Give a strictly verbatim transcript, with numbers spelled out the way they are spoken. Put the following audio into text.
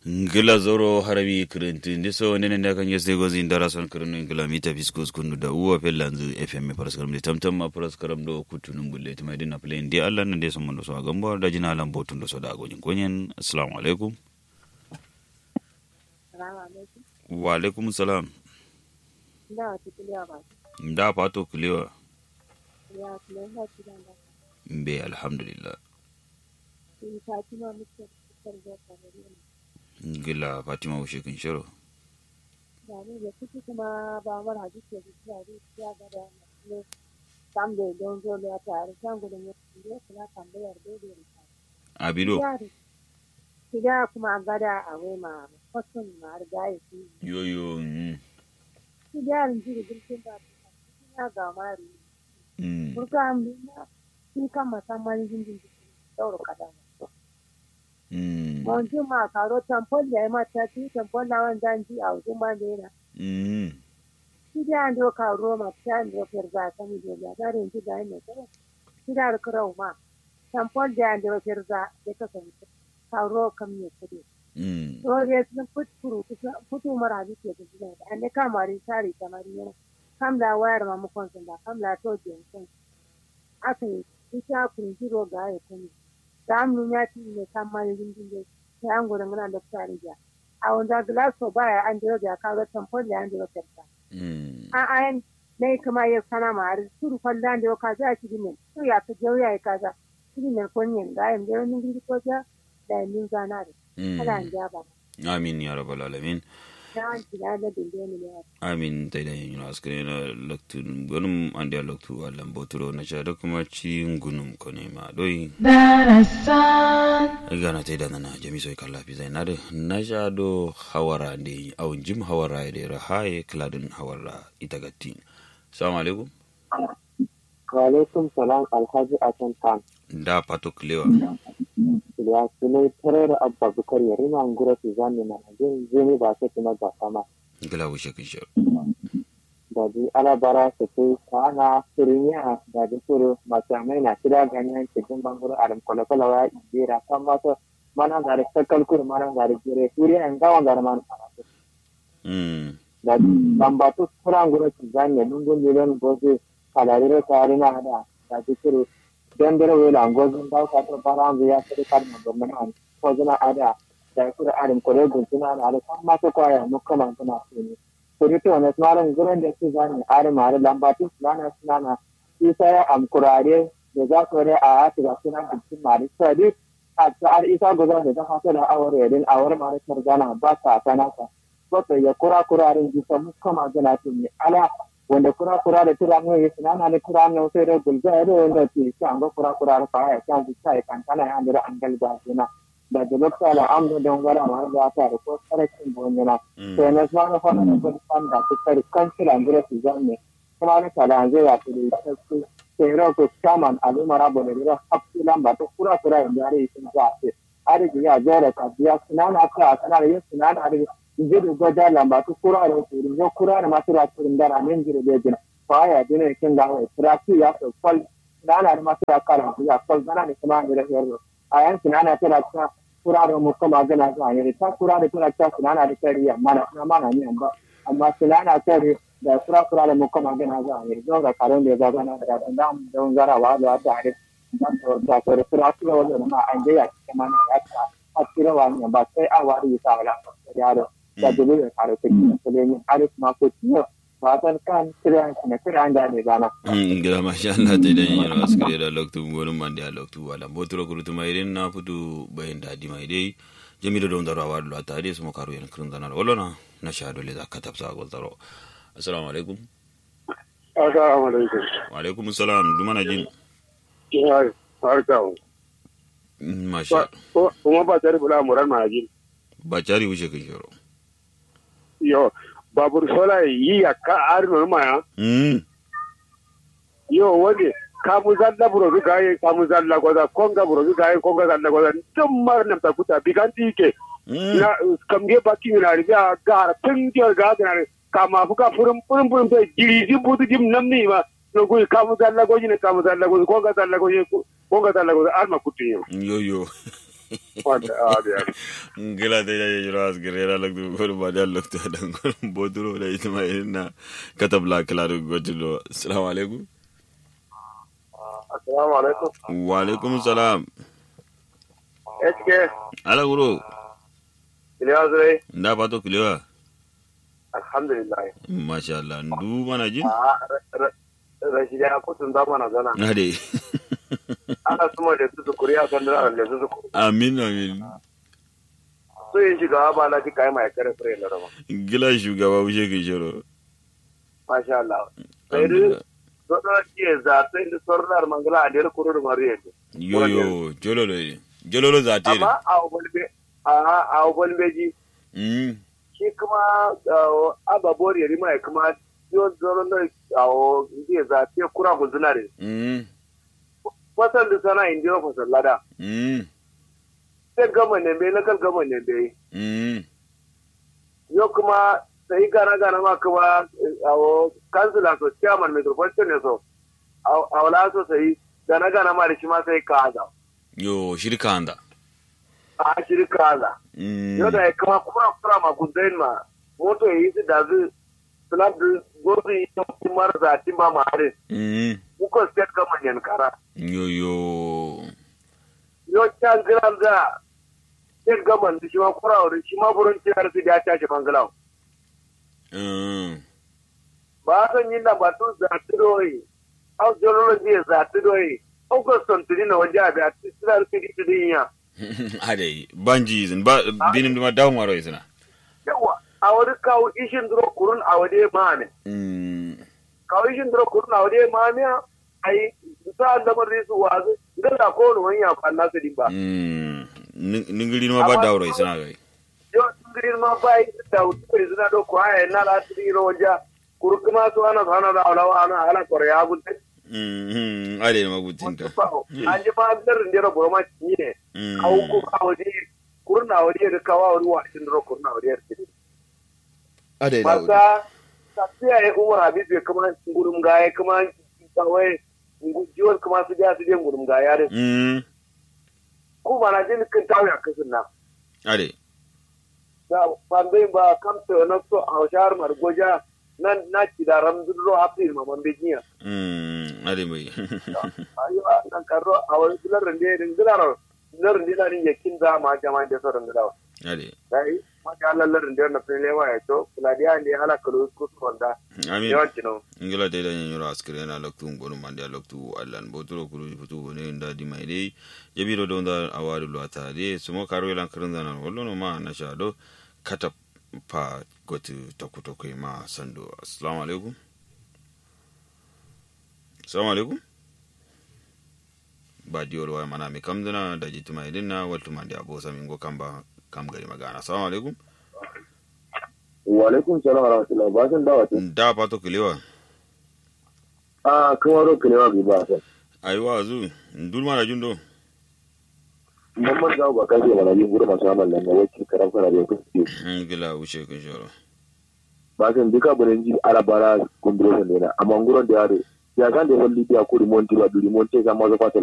Ngila zoro harabi kirinti ndiso nene nda kan yeste gozi ndara son kirinu ngila mita fiskus kunu da uwa pelanzu F M paraskaram de tamtam ma paraskaram do kutunum bulle tima idina play ndi Allah nde so mondo so agamba da jina lam botun do so da gojin konyen. Assalamu alaikum. Assalamu alaikum. Wa alaikum salam. Nda tukuliwa ba. Nda pato kuliwa. Ya kuliwa kidanda. Mbe alhamdulillah. Ni Fatima muke tarbiya kamar Ngila Fatima ushe kin shiro. da ne da kuke kuma ba mar hadisi da ya ya ga da ne sam da don zo da tare san gudun ne kuma tambayar da da Abido. kida kuma gada a wai ma fasun ma riga ya ci Yo yo. Mm. kida rin ji gurkin da ya ga mari Mm. burka amina kin kan musamman jin dauro kada Mm. Monji ma karo tampon da ma ta ci tampon da wanda ji a wajen ma da yana. Mm. Shi da an do karo ma ta an do firza ta mi da da rin ji da ne kare. Shi da karo ma tampon da an do firza da ka san karo kam ne kudi. Mm. To ya sun futuru futu mara ji ke da da an ne kamari tare kamar yana. Kam da wayar ma mu kon da kam la to je kun. Akai ita kun jiro ga ya kun. Samun ya ci ne kan malin jinjin sai an gudun muna da tsari ja a wanda glaso baya an jiro da kawo tampon da an jiro karta a ayan ne kuma ya sana ma har suru fallan da ka za ki dinin to ya ta jawo ya kaza kini ne konyen ga yan da ni ko ja da ni zana da kala an ja ba Amin ya rabbal alamin. dan kila da dinde ne ne Amin ta idan yin askare na laktun gunum an da laktu Allah boturo na sha da kuma ci gunum ko ne ma doi darasan gana ta idan na jami so kala fi zai na da na sha do hawara ne awun jim hawara da rahaye kladin hawara ita gatti. Assalamu alaikum. Wa alaikum salam alhaji asan kan Da pato klewa. ya sunai tarar abba bukar ya rima ngura su zani na jin jini ba ta kuma ba sama Gala wushe kin shiro. da ji ala bara su kai kana sirinya da ji suru masu mai na kira ganyen cikin bangaro alam kwalakwala wa jira kan mata mana gari sakal kur mana gari jire turi an gawan gari mana Mm. da bambatu kura ngura su zani lungun miliyan gobe kalarire tare na da da ji suru dandara wela ngozin da ka ta bara ya ta kar na gwamnati ko zina ada da kura arin kore guntuna na da kan ma ta kwaya mu kana kana ne kuri to na smaran gurin da su zani are mare lambatu sunana sunana isa ya am kurare da za ku re a ati ga sunan guntun mare sai a ta ar isa goza da ta da awar din awar mare tarjana ba ta kana ka ko to ya kura kurarin ji ta mu kana kana ne ala wanda kura kura da tura mu yi sunana ne kura ne sai da gulza da wanda ke kan ga kura kura fa ya kan ji sai kan kana ya andira an galba suna da da lokacin da an da don gara ma da ta da ko sarakin bonyana sai na sama fa da ko san da ku sai kan shi andira su zanne kuma ne kala an zai ya ce da su sai ro ko kaman alumara bone da hafsilan ba to kura kura da yare sun ga ce ari ya jara ka biya sunana ka kana da sunana da jiru goda lamba tu kura ro turu yo kura na masura turin dara men jiru de jina fa ya dine kin da wa traki ya to fal dana da masura kala ya fal dana ne kuma ne da yaro ayan sinana ta da ta kura ro mu kuma gana ga ne ta kura da ta ta sinana da kariya mana na mana ne amma amma sinana ta da kura kura da mu kuma gana ga ne don ga karon da ga gana da dan don garawa da ta hade dan to ta ko kura kura wannan ma an je ya kuma ya ta a kira wani ba sai a wari ta wala yaro da dole da kare take da ne arif ma ko tiyo fatan kan kiran ne kiran da ne bana Mm gila masha Allah ta idan yin askare da laktu gunum man da laktu wala boturo kurutu mai irin na fudu bayin da di mai dai jamilu don daro wa da ta dai su makaru yan kirin zanar wallona na sha dole za ka tafsa gol daro. Assalamu alaikum. Assalamu alaikum. Wa alaikum assalam dumana jin. Ya harka. Masha. Kuma ba tare bula muran ma jin. Ba cari wuce kin shiro. Yo babur sola yi ya ka arno ma ya. Mm. Yo wani ka mu zalla buro su gaye ka mu zalla goza konga buro su gaye konga zalla goza dum mar nam ta kuta biganti ke. Na kamge baki na riga gar tun jar ga ga kama fuka furum furum furum ta jiri ji butu jim namni ma no go ka mu zalla goji ne ka mu zalla goji konga zalla goji konga zalla goji arma kutu yo. Yo yo. wanda a biya ngila te ya jiro as gerera lak du gol ba dal lak ta dan gol boduro da ita mai na katabla klaro gojulo assalamu alaikum assalamu alaikum wa alaikum salam eske ala guro kiliwa zai nda pato kiliwa alhamdulillah masha Allah ndu mana jin rashidi ya kutun zamana zana ade ana suma da su kuriya kan da da su amin amin so yin shiga ba la kai mai kare fure na rama gila shugaba wuce ke jiro masha Allah sai da so da ke za sai da sornar mangala a der kuru mariye yo yo jololo jololo za te amma a bolbe a a bolbe ji mm shi kuma ababori ya rima kuma yo zoron da awo zai za te kura guzunare mm fasal da sana indiyo fasal lada mm sai gama ne bai lakal gama ne bai mm yo kuma sai gana gana ma kuma awo kansila so chairman metropolitan ne so awala so sai gana gana ma da shi ma sai kaza yo shirka anda a shirka kaza mm yo da kuma kura kura ma gudain ma moto yi su da zu slab gozi kuma za timba ma are mm ko state government yan kara yo yo yo can giran da state government shi ma kura wurin shi ma burin ciyar su da ya tashi bangalaw mm ba san yin da ba tun za ta doyi au jololo je za ta doyi au ko son tiri na waje abi a tsira su di din ya ade banji zin ba binim duma dawo maro isna yawa a wani kawo ishin duro kurun a wade ma ne mm kawo ishin duro kurun a wade ma ne ai sa da mar risu wazu idan da ko wani ya fanna su din ba mm ningiri no ba dawo isna gai yo ningiri ma ba yi da wuce izina do ko ai na la tiri ro waje kuru kuma su ana sana da alawa ana ala kore ya gudde mm ade ma gutinka an ji ma dar ndero boroma ne kawo ko kawadi kurna wadi da kawo ruwa cikin ro kurna wadi ya tiri ade da masa tafiya ya umar habibu kuma gurum gaye kuma kawai jiwon kuma su ja su je gurum gaye ne mm ko ba na jin kan tawo ya kasin na ade da bandai ba kamta na so a shahar margoja nan na ci da ramzun ro hafi maman bejiya mm ade mai ayo nan karo a wani dilarin da din dilarin dilarin dilarin yakin da ma jama'a da sauran dilawa ade dai maka lallarin da na fele wa ya to kuladiya ne halaka lu kuskonda amin yawanci no ingila dai dan yoro askire na loktu ngonu mande loktu allan botoro kulu futu ne nda di mai dai jabiro don da awadu lwata dai sumo karo lan kirin zanan wallo no ma na shado kata pa gotu tokuto kai ma sando assalamu alaikum assalamu alaikum ba diyor wa mana mi kamdana da jitu mai dinna waltu mande abosa mingo kamba kam gari magana assalamu alaikum wa alaikum salam wa rahmatullahi ba san dawa ta da pato kilewa ah kuma ro kilewa bi ba san aiwa zu ndul mara jundo mamman da ba kaje mana yin gurma saman nan ne wacce karam kana da kuski gila wuce kun shoro ba san duka buren ji arabara kundro ne na amma nguron da yaro ya kan da walli ya ko remonti ba remonti ga ma zo kwata